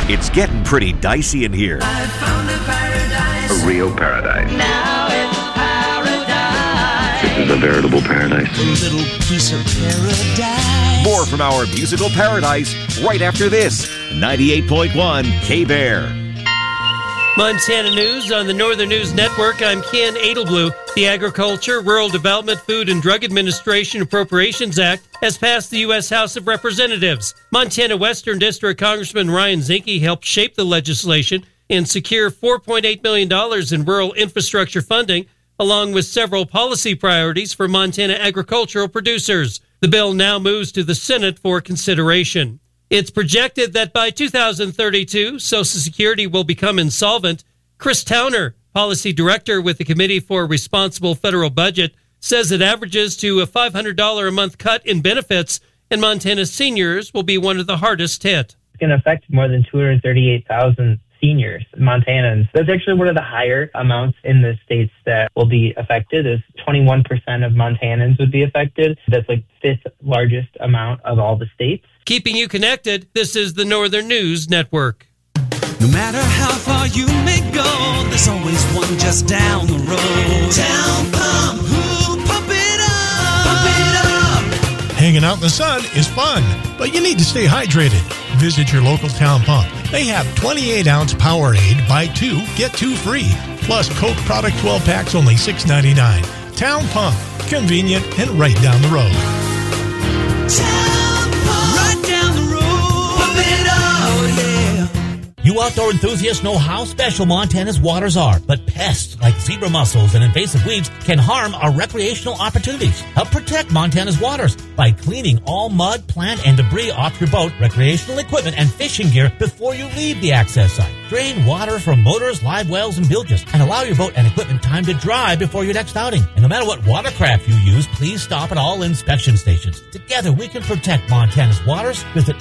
It's getting pretty dicey in here. I found a paradise. A real paradise. Now it's paradise. This is a veritable paradise. A little piece of paradise. More from our musical paradise right after this. 98.1 K-Bear. Montana News on the Northern News Network. I'm Ken Edelblue. The Agriculture, Rural Development, Food and Drug Administration Appropriations Act has passed the U.S. House of Representatives. Montana Western District Congressman Ryan Zinke helped shape the legislation and secure $4.8 million in rural infrastructure funding, along with several policy priorities for Montana agricultural producers. The bill now moves to the Senate for consideration. It's projected that by 2032, Social Security will become insolvent. Chris Towner, policy director with the Committee for Responsible Federal Budget, says it averages to a $500 a month cut in benefits, and Montana's seniors will be one of the hardest hit. It's going to affect more than 238,000 seniors, Montanans. That's actually one of the higher amounts in the states that will be affected. Is 21% of Montanans would be affected. That's like fifth largest amount of all the states. Keeping you connected, this is the Northern News Network. No matter how far you may go, there's always one just down the road. Town Pump, ooh, pump it up, pump it up. Hanging out in the sun is fun, but you need to stay hydrated. Visit your local Town Pump. They have 28-ounce Powerade, buy 2, get 2 free. Plus Coke product 12 packs, only $6.99. Town Pump, convenient and right down the road. Town Pump, right down the road. Pump it up, oh yeah. You outdoor enthusiasts know how special Montana's waters are, but pests like zebra mussels and invasive weeds can harm our recreational opportunities. Help protect Montana's waters by cleaning all mud, plant, and debris off your boat, recreational equipment, and fishing gear before you leave the access site. Drain water from motors, live wells, and bilges, and allow your boat and equipment time to dry before your next outing. And no matter what watercraft you use, please stop at all inspection stations. Together, we can protect Montana's waters. Visit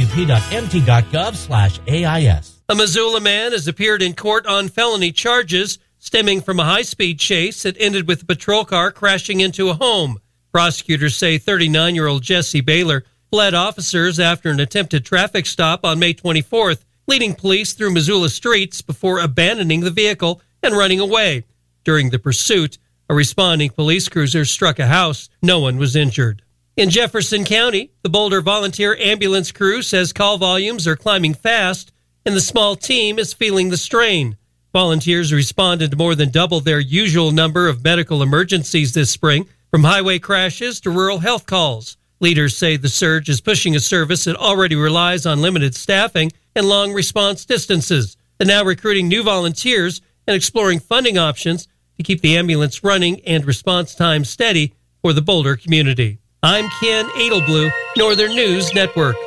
fwp.mt.gov/AIS. A Missoula man has appeared in court on felony charges stemming from a high-speed chase that ended with a patrol car crashing into a home. Prosecutors say 39-year-old Jesse Baylor fled officers after an attempted traffic stop on May 24th, leading police through Missoula streets before abandoning the vehicle and running away. During the pursuit, a responding police cruiser struck a house. No one was injured. In Jefferson County, the Boulder Volunteer Ambulance Crew says call volumes are climbing fast, and the small team is feeling the strain. Volunteers responded to more than double their usual number of medical emergencies this spring, from highway crashes to rural health calls. Leaders say the surge is pushing a service that already relies on limited staffing and long response distances. They're now recruiting new volunteers and exploring funding options to keep the ambulance running and response time steady for the Boulder community. I'm Ken Edelblue, Northern News Network.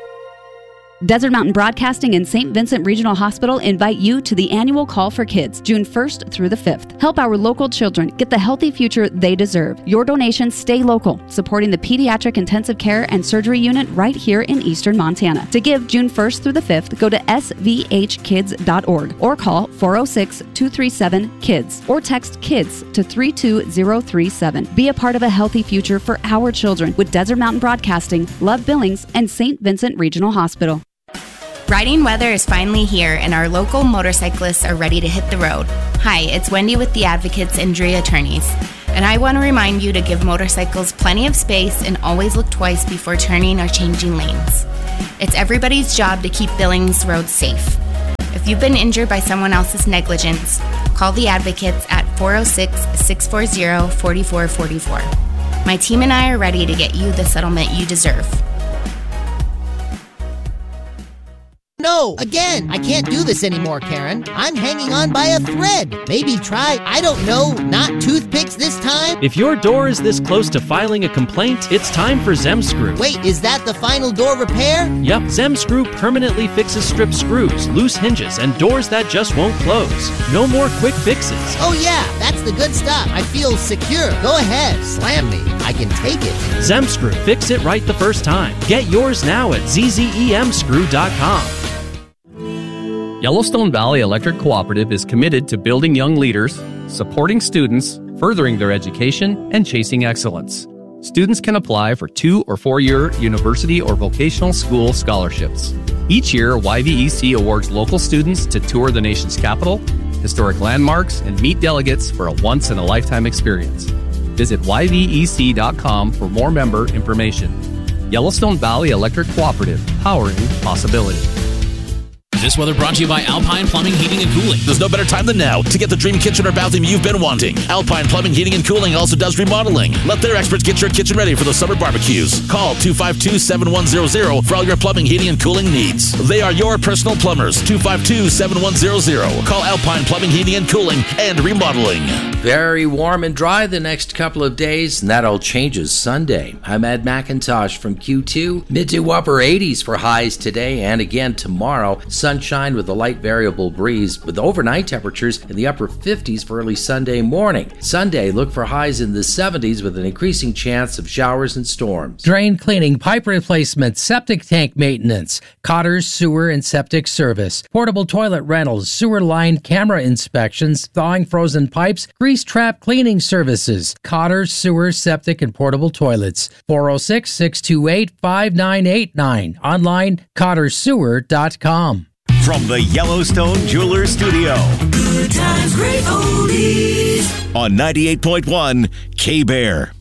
Desert Mountain Broadcasting and St. Vincent Regional Hospital invite you to the annual Call for Kids, June 1st through the 5th. Help our local children get the healthy future they deserve. Your donations stay local, supporting the Pediatric Intensive Care and Surgery Unit right here in eastern Montana. To give June 1st through the 5th, go to svhkids.org or call 406-237-KIDS or text KIDS to 32037. Be a part of a healthy future for our children with Desert Mountain Broadcasting, Love Billings, and St. Vincent Regional Hospital. Riding weather is finally here, and our local motorcyclists are ready to hit the road. Hi, it's Wendy with the Advocates Injury Attorneys, and I want to remind you to give motorcycles plenty of space and always look twice before turning or changing lanes. It's everybody's job to keep Billings Road safe. If you've been injured by someone else's negligence, call the Advocates at 406-640-4444. My team and I are ready to get you the settlement you deserve. No, again, I can't do this anymore, Karen. I'm hanging on by a thread. Maybe try, I don't know, not toothpicks this time? If your door is this close to filing a complaint, it's time for Zemscrew. Wait, is that the final door repair? Yep, Zemscrew permanently fixes stripped screws, loose hinges, and doors that just won't close. No more quick fixes. Oh yeah, that's the good stuff. I feel secure. Go ahead, slam me. I can take it. Zemscrew, fix it right the first time. Get yours now at zzemscrew.com. Yellowstone Valley Electric Cooperative is committed to building young leaders, supporting students, furthering their education, and chasing excellence. Students can apply for 2- or 4-year university or vocational school scholarships. Each year, YVEC awards local students to tour the nation's capital, historic landmarks, and meet delegates for a once-in-a-lifetime experience. Visit YVEC.com for more member information. Yellowstone Valley Electric Cooperative, powering possibility. This weather brought to you by Alpine Plumbing, Heating, and Cooling. There's no better time than now to get the dream kitchen or bathroom you've been wanting. Alpine Plumbing, Heating, and Cooling also does remodeling. Let their experts get your kitchen ready for the summer barbecues. Call 252-7100 for all your plumbing, heating, and cooling needs. They are your personal plumbers. 252-7100. Call Alpine Plumbing, Heating, and Cooling and Remodeling. Very warm and dry the next couple of days, and that all changes Sunday. I'm Ed McIntosh from Q2. Mid to upper 80s for highs today and again tomorrow. Sunshine with a light variable breeze with overnight temperatures in the upper 50s for early Sunday morning. Sunday, look for highs in the 70s with an increasing chance of showers and storms. Drain cleaning, pipe replacement, septic tank maintenance, Cotter's Sewer and Septic Service, portable toilet rentals, sewer line camera inspections, thawing frozen pipes, grease trap cleaning services, Cotter's Sewer, Septic, and Portable Toilets. 406-628-5989. Online, CottersSewer.com. From the Yellowstone Jewelers Studio. Good times, great oldies. On 98.1 K-Bear.